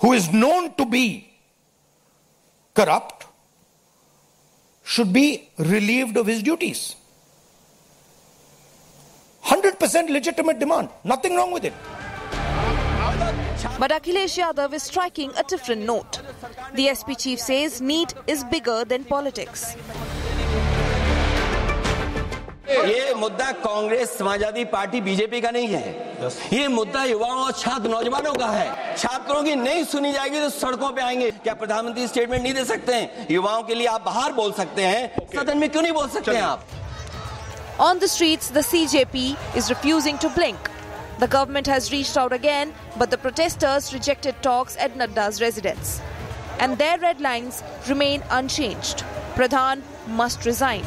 who is known to be corrupt, should be relieved of his duties. 100% legitimate demand. Nothing wrong with it. But Akhilesh Yadav is striking a different note. The SP chief says need is bigger than politics. ये मुद्दा Congress Samajwadi party BJP का नहीं है, ये मुद्दा युवाओं और छात्र नौजवानों का है। छात्रों की नहीं सुनी जाएगी तो सड़कों पे आएंगे। क्या प्रधानमंत्री स्टेटमेंट नहीं दे सकते हैं? युवाओं के लिए आप बाहर बोल सकते हैं, सदन में क्यों नहीं बोल सकते हैं आप? On the streets, the CJP is refusing to blink. The government has reached out again, but the protesters rejected talks at Nadda's residence. And their red lines remain unchanged. Pradhan must resign.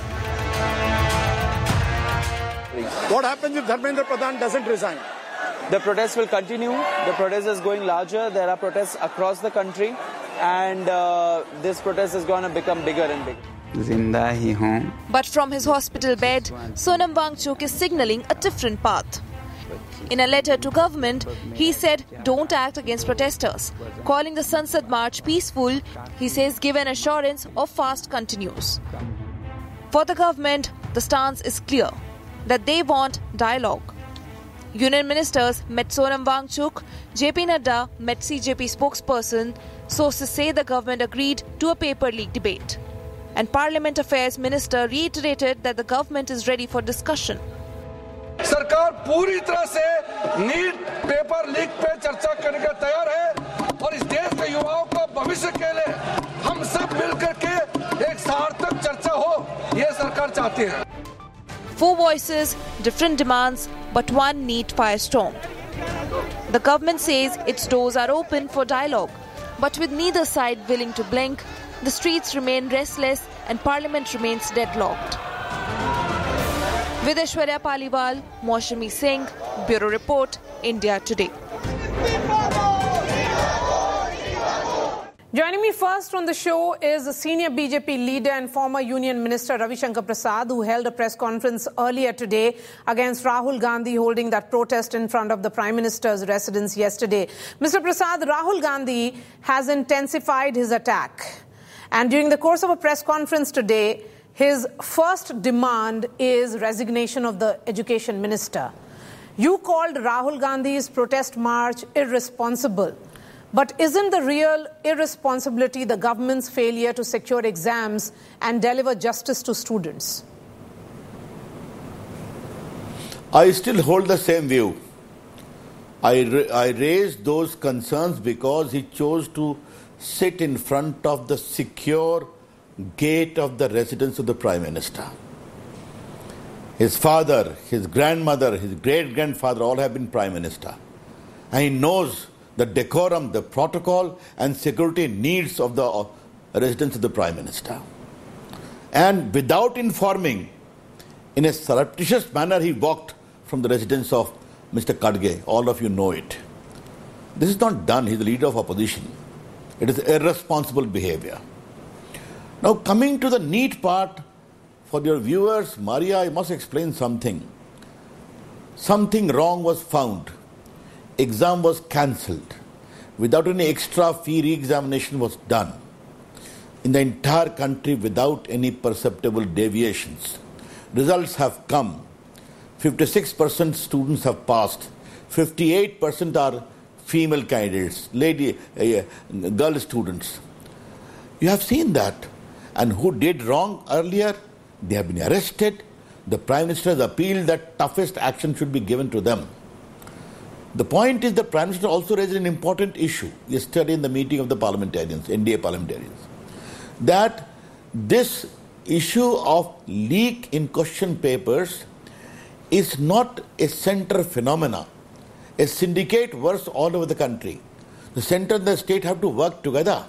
What happens if Dharmendra Pradhan doesn't resign? The protests will continue. The protest is going larger. There are protests across the country. And this protest is going to become bigger and bigger. But from his hospital bed, Sonam Wangchuk is signalling a different path. In a letter to government, he said don't act against protesters. Calling the Sansad March peaceful, he says give an assurance of fast continues. For the government, the stance is clear that they want dialogue. Union ministers met Sonam Wangchuk, JP Nadda met CJP spokesperson. Sources say the government agreed to a paper leak debate. And Parliament Affairs Minister reiterated that the government is ready for discussion. सरकार पूरी तरह से NEET paper leak पे चर्चा करने के तैयार है और इस देश के युवाओं को भविष्य के लिए हम सब मिलकर के एक सार्थक चर्चा हो, ये सरकार चाहती है. 4 voices, different demands, but one neat firestorm. The government says its doors are open for dialogue, but with neither side willing to blink, the streets remain restless and Parliament remains deadlocked. Videshwarya Paliwal, Maushami Singh, Bureau Report, India Today. Joining me first on the show is the senior BJP leader and former Union Minister Ravi Shankar Prasad, who held a press conference earlier today against Rahul Gandhi holding that protest in front of the Prime Minister's residence yesterday. Mr. Prasad, Rahul Gandhi has intensified his attack. And during the course of a press conference today, his first demand is resignation of the Education Minister. You called Rahul Gandhi's protest march irresponsible. But isn't the real irresponsibility the government's failure to secure exams and deliver justice to students? I still hold the same view. I raised those concerns because he chose to sit in front of the secure gate of the residence of the Prime Minister. His father, his grandmother, his great-grandfather all have been Prime Minister. And he knows the decorum, the protocol and security needs of the residence of the Prime Minister. And without informing, in a surreptitious manner, he walked from the residence of Mr. Khadge. All of you know it. This is not done. He is the leader of opposition. It is irresponsible behavior. Now, coming to the NEET part, for your viewers, Maria, I must explain something. Something wrong was found. Exam was cancelled. Without any extra fee, re-examination was done. In the entire country, without any perceptible deviations. Results have come. 56% students have passed. 58% are female candidates, girl students. You have seen that. And who did wrong earlier, they have been arrested. The Prime Minister has appealed that toughest action should be given to them. The point is the Prime Minister also raised an important issue yesterday in the meeting of the parliamentarians, NDA parliamentarians, that this issue of leak in question papers is not a center phenomena. A syndicate works all over the country. The center and the state have to work together.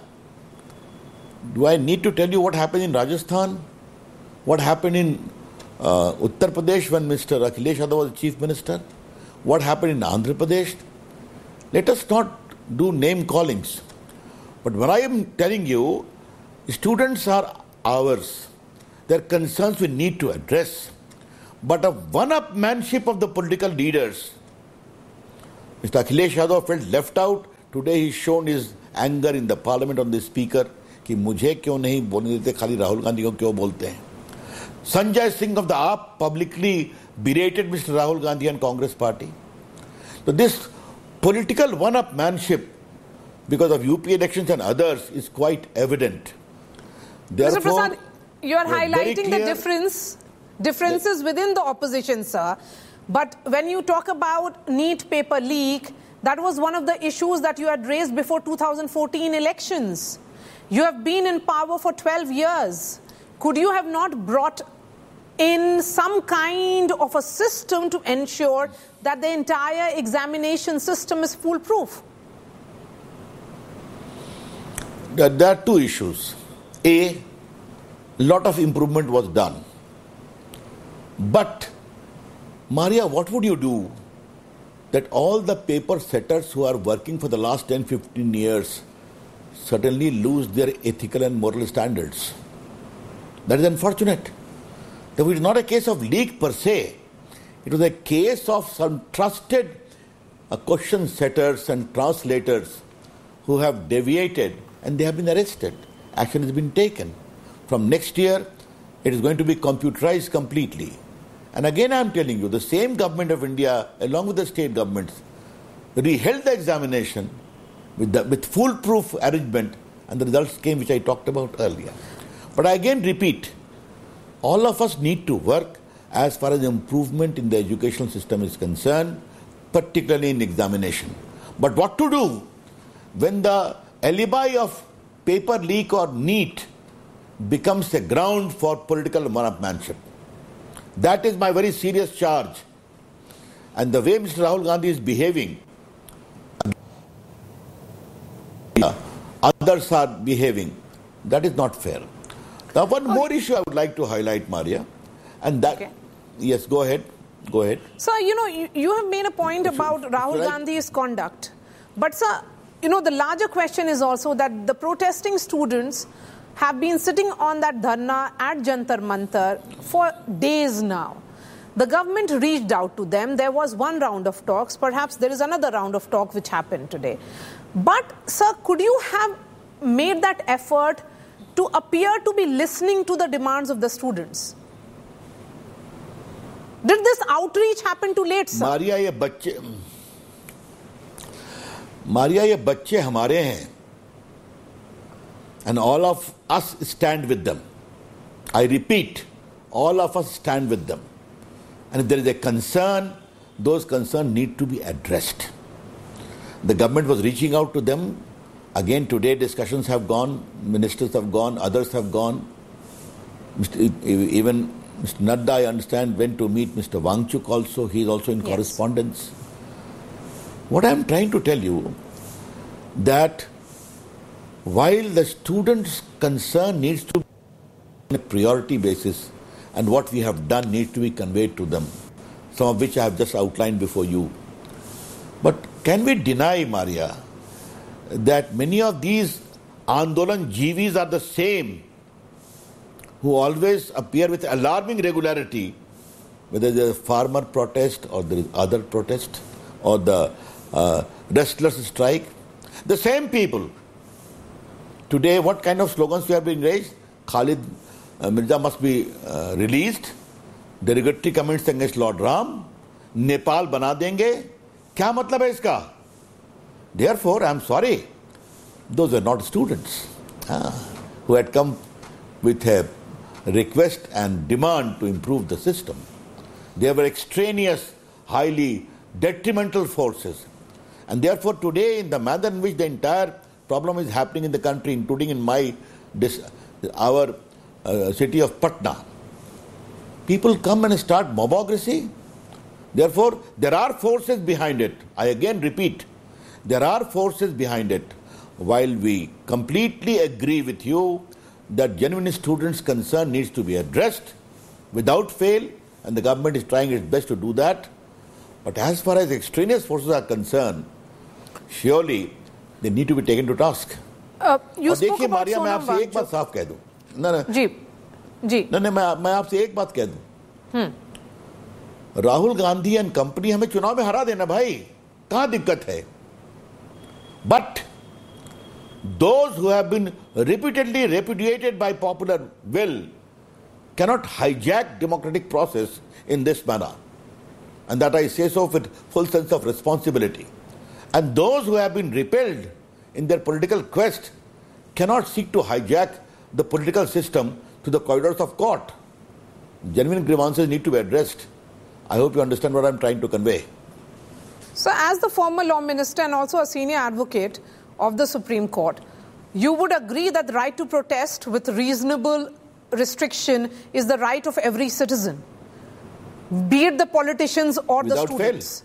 Do I need to tell you what happened in Rajasthan? What happened in Uttar Pradesh when Mr. Akhilesh Yadav was Chief Minister? What happened in Andhra Pradesh? Let us not do name callings. But when I am telling you, students are ours. Their concerns we need to address. But a one-upmanship of the political leaders, Mr. Akhilesh Yadav felt left out, Today he's shown his anger in the parliament on the speaker कि मुझे क्यों नहीं बोलने देते, खाली राहुल गांधी को क्यों बोलते हैं. Sanjay Singh of the AAP publicly berated Mr. Rahul Gandhi and Congress party. So this political one-upmanship because of UP elections and others is quite evident. Therefore, Mr. Prasad, you are highlighting the differences within the opposition, sir. But when you talk about NEET paper leak, that was one of the issues that you had raised before 2014 elections. You have been in power for 12 years. Could you have not brought in some kind of a system to ensure that the entire examination system is foolproof? There are two issues. A lot of improvement was done. But, Maria, what would you do that all the paper setters who are working for the last 10-15 years suddenly lose their ethical and moral standards? That is unfortunate. It was not a case of leak per se. It was a case of some trusted question setters and translators who have deviated and they have been arrested. Action has been taken. From next year, it is going to be computerized completely. And again, I am telling you, the same government of India, along with the state governments, reheld the examination with foolproof arrangement, and the results came, which I talked about earlier. But I again repeat, all of us need to work as far as improvement in the educational system is concerned, particularly in examination. But what to do when the alibi of paper leak or NEET becomes a ground for political one-upmanship? That is my very serious charge. And the way Mr. Rahul Gandhi is behaving, others are behaving, that is not fair. Now, one more issue I would like to highlight, Maria, and that, okay. Yes, go ahead. Go ahead. Sir, you have made a point about Rahul Gandhi's conduct. But, sir, the larger question is also that the protesting students have been sitting on that dharna at Jantar Mantar for days now. The government reached out to them. There was one round of talks. Perhaps there is another round of talk which happened today. But, sir, could you have made that effort to appear to be listening to the demands of the students? Did this outreach happen too late, sir? Maria, ये बच्चे हमारे हैं. And all of us stand with them. I repeat, all of us stand with them. And if there is a concern, those concerns need to be addressed. The government was reaching out to them. Again, today discussions have gone, ministers have gone, others have gone. Even Mr. Nadda, I understand, went to meet Mr. Wangchuk also. He is also in correspondence. What I am trying to tell you, that while the students' concern needs to be on a priority basis, and what we have done needs to be conveyed to them, some of which I have just outlined before you. But can we deny, Maria, that many of these Andolan Jivis are the same who always appear with alarming regularity, whether there is a farmer protest or there is other protest or the restless strike? The same people. Today, what kind of slogans we are being raised? Khalid Mirza must be released. Derogatory comments against Lord Ram. Nepal bana denge. Kya matlab hai iska? Therefore, I am sorry. Those are not students who had come with a request and demand to improve the system. They were extraneous, highly detrimental forces. And therefore, today, in the manner in which the entire problem is happening in the country, including in our city of Patna, people come and start mobocracy. Therefore, there are forces behind it. I again repeat, there are forces behind it. While we completely agree with you that genuine students' concern needs to be addressed without fail, and the government is trying its best to do that. But as far as extraneous forces are concerned, surely they need to be taken to task. You spoke about Maria, मैं आपसे एक बात साफ कह दूं. नहीं, मैं आपसे एक बात कह दूं. राहुल गांधी एंड कंपनी हमें चुनाव में हरा देना भाई. कहां दिक्कत है? But those who have been repeatedly repudiated by popular will cannot hijack democratic process in this manner. And that I say so with full sense of responsibility. And those who have been repelled in their political quest cannot seek to hijack the political system to the corridors of court. Genuine grievances need to be addressed. I hope you understand what I'm trying to convey. So as the former law minister and also a senior advocate of the Supreme Court, you would agree that the right to protest with reasonable restriction is the right of every citizen, be it the politicians or the students?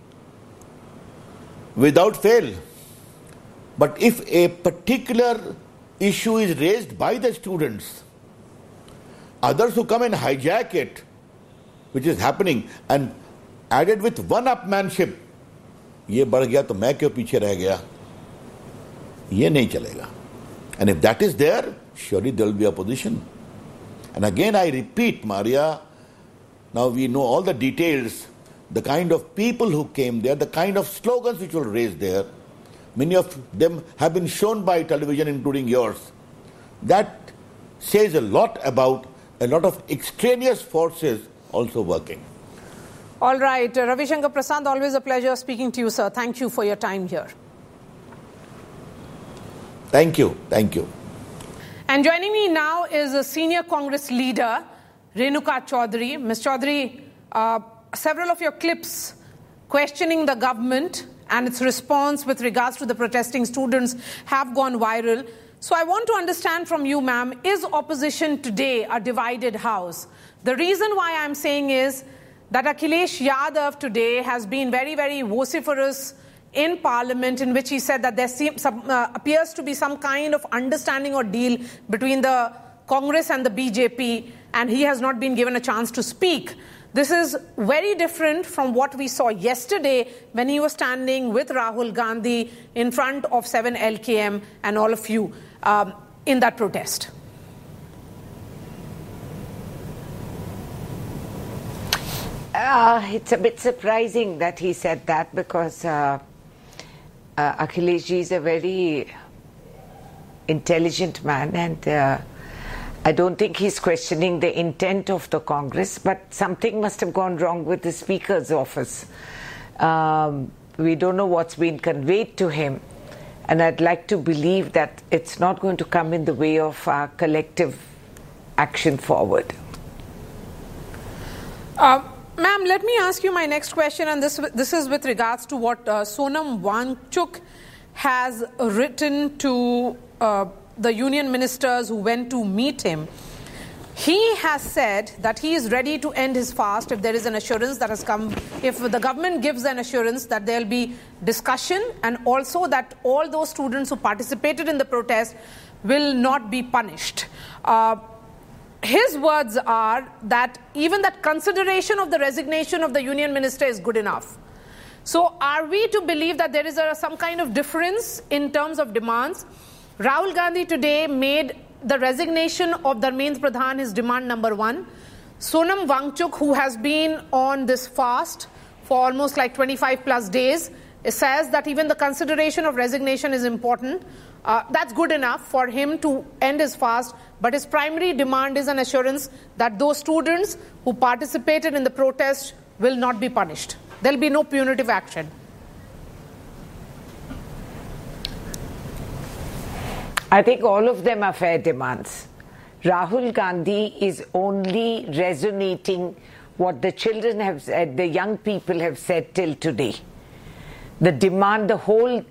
Without fail. But if a particular issue is raised by the students, others who come and hijack it, which is happening, and added with one-upmanship, ये बढ़ गया तो मैं क्यों पीछे रह गया, ये नहीं चलेगा. And if that is there, surely there will be opposition. And again I repeat, Maria, now we know all the details, the kind of people who came there, the kind of slogans which were raised there. Many of them have been shown by television, including yours. That says a lot about a lot of extraneous forces also working. All right. Ravi Shankar Prasad, always a pleasure speaking to you, sir. Thank you for your time here. Thank you. Thank you. And joining me now is a senior Congress leader, Renuka Chaudhary. Ms. Chaudhary, several of your clips questioning the government and its response with regards to the protesting students have gone viral. So I want to understand from you, ma'am, is opposition today a divided house? The reason why I'm saying is that Akhilesh Yadav today has been very, very vociferous in Parliament, in which he said that there appears to be some kind of understanding or deal between the Congress and the BJP, and he has not been given a chance to speak. This is very different from what we saw yesterday when he was standing with Rahul Gandhi in front of 7 LKM and all of you in that protest. It's a bit surprising that he said that, because Akhilesh ji is a very intelligent man, and I don't think he's questioning the intent of the Congress, but something must have gone wrong with the Speaker's office. We don't know what's been conveyed to him, and I'd like to believe that it's not going to come in the way of our collective action forward. Ma'am, let me ask you my next question, and this is with regards to what Sonam Wangchuk has written to the union ministers who went to meet him. He has said that he is ready to end his fast if there is an assurance that has come, if the government gives an assurance that there will be discussion, and also that all those students who participated in the protest will not be punished. His words are that even that consideration of the resignation of the union minister is good enough. So are we to believe that there is some kind of difference in terms of demands? Rahul Gandhi today made the resignation of Dharmendra Pradhan his demand number one. Sonam Wangchuk, who has been on this fast for almost like 25 plus days, says that even the consideration of resignation is important. That's good enough for him to end his fast, but his primary demand is an assurance that those students who participated in the protest will not be punished. There will be no punitive action. I think all of them are fair demands. Rahul Gandhi is only resonating what the children have said, the young people have said till today. The demand, the whole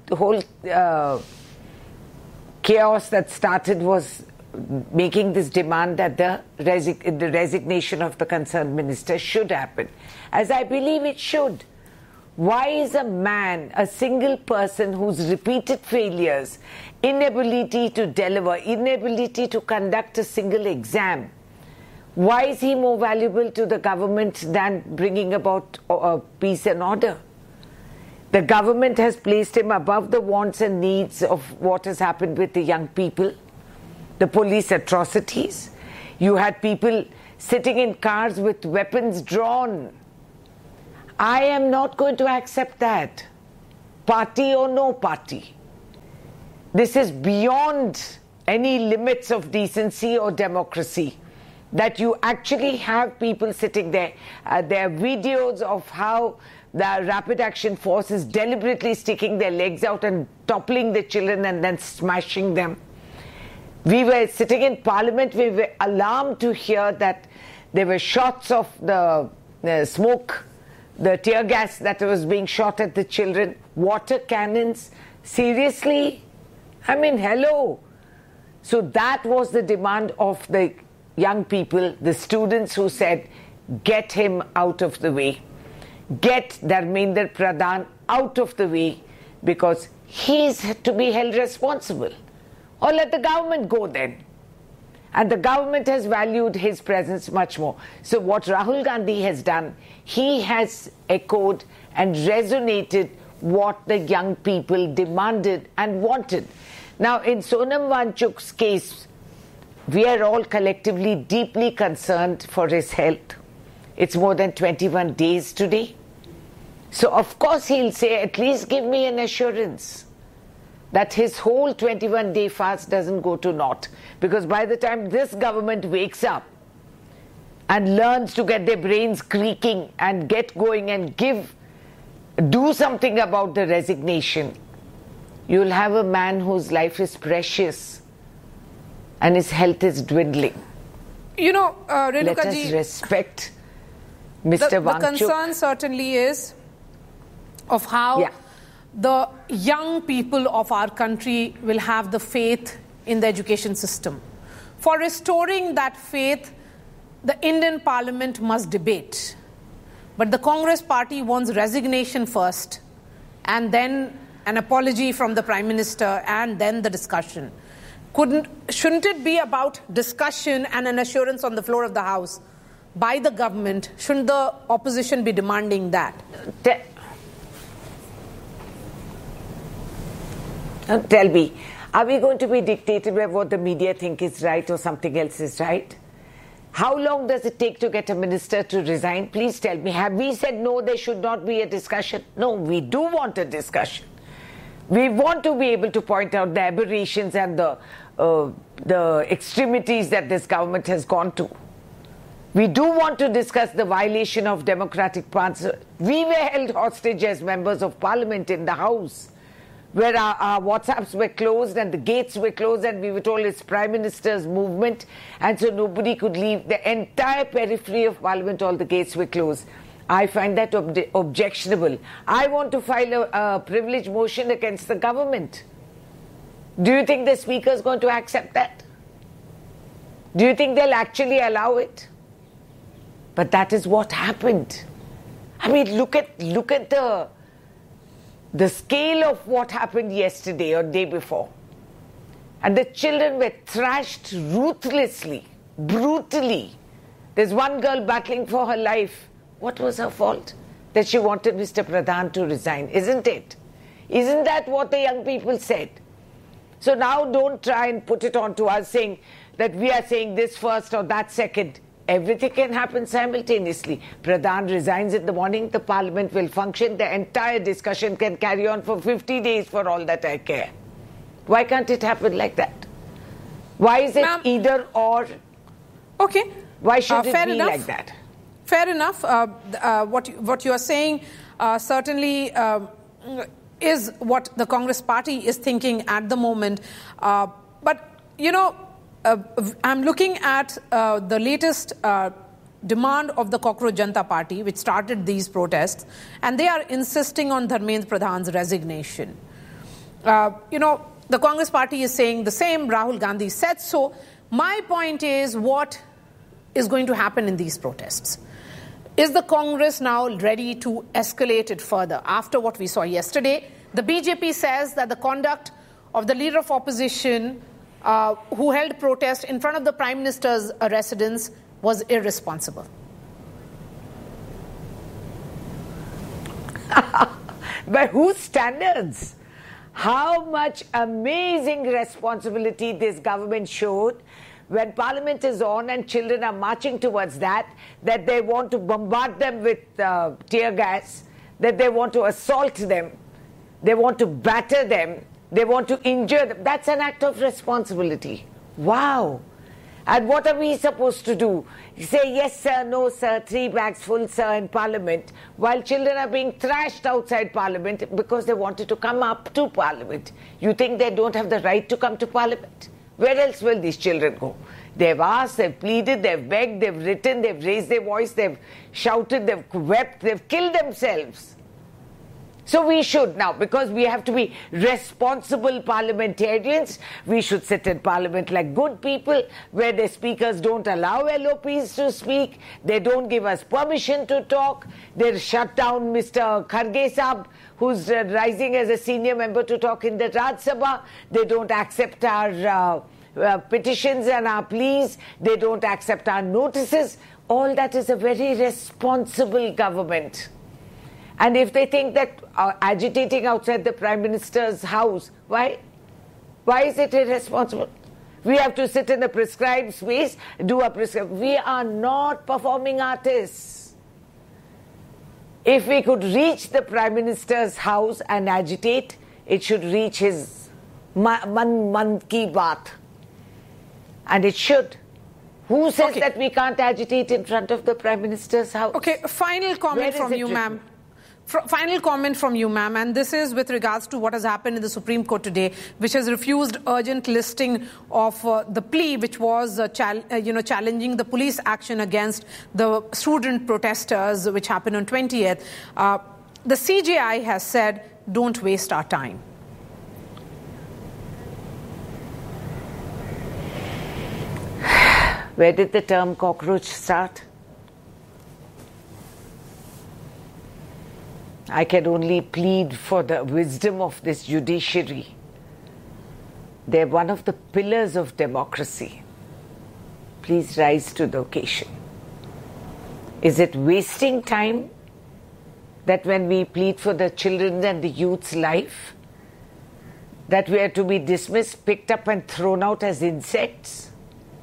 chaos that started was making this demand that the resignation of the concerned minister should happen, as I believe it should. Why is a man, a single person whose repeated failures, inability to deliver, inability to conduct a single exam, why is he more valuable to the government than bringing about peace and order? The government has placed him above the wants and needs of what has happened with the young people, the police atrocities. You had people sitting in cars with weapons drawn. I am not going to accept that, party or no party. this is beyond any limits of decency or democracy. That you actually have people sitting there. There are videos of how the Rapid Action Force is deliberately sticking their legs out and toppling the children and then smashing them. We were sitting in Parliament, we were alarmed to hear that there were shots of the smoke, the tear gas that was being shot at the children, water cannons. Seriously? I mean, hello. So that was the demand of the young people, the students who said, get him out of the way. Get Dharmendra Pradhan out of the way because he is to be held responsible. Or let the government go then. And the government has valued his presence much more. So what Rahul Gandhi has done, he has echoed and resonated what the young people demanded and wanted. Now in Sonam Wangchuk's case, we are all collectively deeply concerned for his health. It's more than 21 days today. So of course he'll say, at least give me an assurance that his whole 21-day fast doesn't go to naught. Because by the time this government wakes up and learns to get their brains creaking and get going and do something about the resignation, you'll have a man whose life is precious and his health is dwindling. You know, Let us respect Mr. Wangchuk. The concern certainly is of how the young people of our country will have the faith in the education system. For restoring that faith, the Indian Parliament must debate. But the Congress party wants resignation first, and then an apology from the Prime Minister, and then the discussion. Shouldn't it be about discussion and an assurance on the floor of the House by the government? Shouldn't the opposition be demanding that? Tell me, are we going to be dictated by what the media think is right or something else is right? How long does it take to get a minister to resign? Please tell me. Have we said no, there should not be a discussion? No, we do want a discussion. We want to be able to point out the aberrations and the extremities that this government has gone to. We do want to discuss the violation of democratic principles. We were held hostage as members of Parliament in the House, where our WhatsApps were closed and the gates were closed, and we were told it's Prime Minister's movement, and so nobody could leave. The entire periphery of Parliament, all the gates were closed. I find that objectionable. I want to file a privilege motion against the government. Do you think the Speaker is going to accept that? Do you think they'll actually allow it? But that is what happened. I mean, look at the scale of what happened yesterday or day before. And the children were thrashed ruthlessly, brutally. There's one girl battling for her life. What was her fault? That she wanted Mr. Pradhan to resign, isn't it? Isn't that what the young people said? So now don't try and put it on to us saying that we are saying this first or that second. Everything can happen simultaneously. Pradhan resigns in the morning, the Parliament will function, the entire discussion can carry on for 50 days for all that I care. Why can't it happen like that? Why is it either or? Okay. Why should it be enough. like that? Fair enough. What you are saying certainly is what the Congress party is thinking at the moment. But, you know, I'm looking at the latest demand of the Cockroach Janata Party, which started these protests, and they are insisting on Dharmendra Pradhan's resignation. You know, the Congress party is saying the same. Rahul Gandhi said so. My point is, what is going to happen in these protests? Is the Congress now ready to escalate it further? After what we saw yesterday, the BJP says that the conduct of the leader of opposition who held protest in front of the Prime Minister's residence was irresponsible. By whose standards? How much amazing responsibility this government showed when Parliament is on and children are marching towards that they want to bombard them with tear gas, that they want to assault them, they want to batter them, They want to injure them. That's an act of responsibility. Wow. And what are we supposed to do? Say yes sir, no sir, 3 bags full sir in Parliament, while children are being thrashed outside Parliament because they wanted to come up to Parliament. You think they don't have the right to come to Parliament? Where else will these children go? They've asked, they've pleaded, they've begged, they've written, they've raised their voice, they've shouted, they've wept, they've killed themselves. So we should now, because we have to be responsible parliamentarians, we should sit in Parliament like good people, where the speakers don't allow LOPs to speak, they don't give us permission to talk, they shut down Mr. Kharge Sahab, who's rising as a senior member to talk in the Raj Sabha. They don't accept our petitions and our pleas, they don't accept our notices. All that is a very responsible government. And if they think that agitating outside the Prime Minister's house, why? Why is it irresponsible? We have to sit in a prescribed space, do a prescribed... We are not performing artists. If we could reach the Prime Minister's house and agitate, it should reach his man ki baat. And it should. Who says that we can't agitate in front of the Prime Minister's house? Okay, final comment from you, ma'am. Final comment from you, ma'am, and this is with regards to what has happened in the Supreme Court today, which has refused urgent listing of the plea, which was challenging the police action against the student protesters, which happened on 20th. The CJI has said, don't waste our time. Where did the term cockroach start? I can only plead for the wisdom of this judiciary. They're one of the pillars of democracy. Please rise to the occasion. Is it wasting time that when we plead for the children and the youth's life, that we are to be dismissed, picked up and thrown out as insects?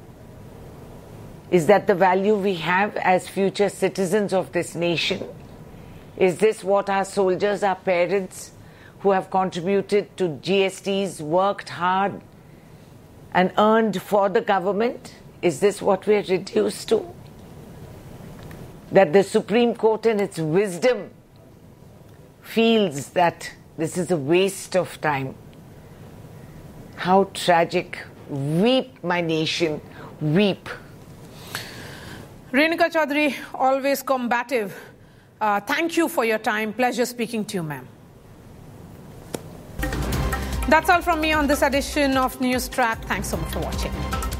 Is that the value we have as future citizens of this nation? Is this what our soldiers, our parents, who have contributed to GSTs, worked hard and earned for the government? Is this what we are reduced to? That the Supreme Court in its wisdom feels that this is a waste of time. How tragic. Weep, my nation, weep. Renuka Chaudhary, always combative. Thank you for your time. Pleasure speaking to you, ma'am. That's all from me on this edition of News Track. Thanks so much for watching.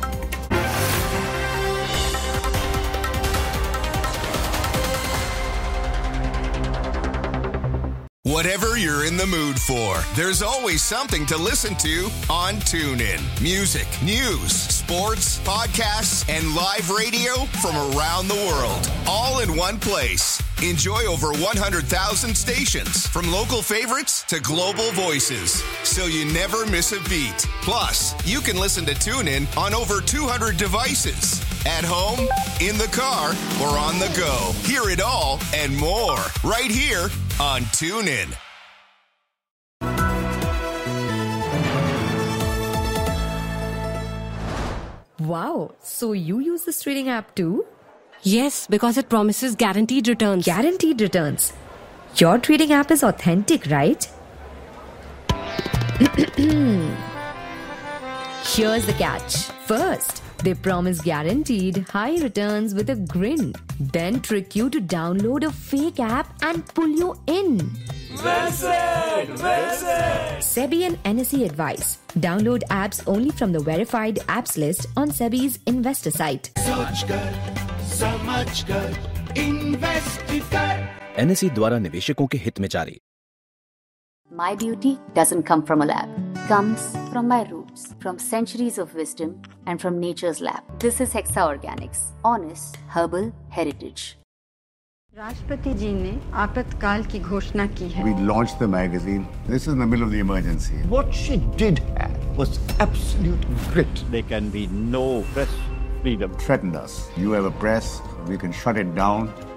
Whatever you're in the mood for, there's always something to listen to on TuneIn. Music, news, sports, podcasts, and live radio from around the world, all in one place. Enjoy over 100,000 stations, from local favorites to global voices, so you never miss a beat. Plus, you can listen to TuneIn on over 200 devices. At home, in the car, or on the go. Hear it all and more right here on TuneIn. Wow, so you use this trading app too? Yes, because it promises guaranteed returns. Guaranteed returns? Your trading app is authentic, right? Here's the catch. First, they promise guaranteed high returns with a grin. Then trick you to download a fake app and pull you in. Well said! Well said! SEBI and NSE advice. Download apps only from the verified apps list on SEBI's investor site. So much good. Invested good. NSE द्वारा निवेशकों के हित में जारी. My beauty doesn't come from a lab. Comes from my roots, from centuries of wisdom, and from nature's lab. This is Hexa Organics, honest herbal heritage. राष्ट्रपति जी ने आपातकाल की घोषणा की है. We launched the magazine. This is in the middle of the emergency. What she did have was absolute grit. There can be no press freedom. Threatened us. You have a press, we can shut it down.